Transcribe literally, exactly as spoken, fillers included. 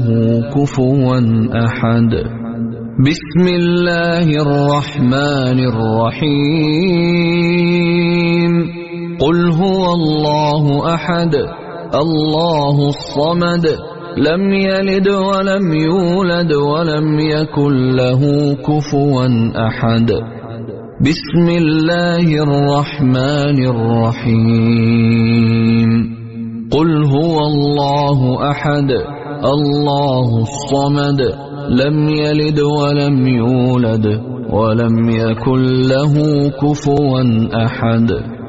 كفوا أحد. بسم الله الرحمن الرحيم. قل هو الله أحد الله الصمد لم يلد ولم يولد ولم يكن له كفوا أحد. بسم الله الرحمن الرحيم. قل هو الله أحد الله الصمد لم يلد ولم يولد ولم يكن له كفوا أحد.